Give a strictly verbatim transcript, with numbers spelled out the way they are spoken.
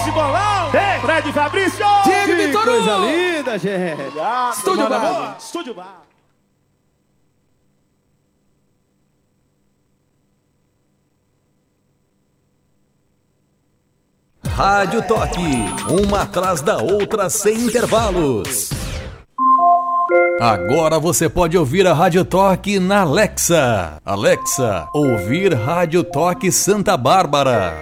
esse bolão. Ei. Fred Fabrício. Diga, Que Vitor coisa Hugo. linda, gente. Obrigado, Estúdio manda Bar. boa. Estúdio Bar. Rádio Toque, uma atrás da outra sem intervalos. Agora você pode ouvir a Rádio Toque na Alexa. Alexa, ouvir Rádio Toque Santa Bárbara.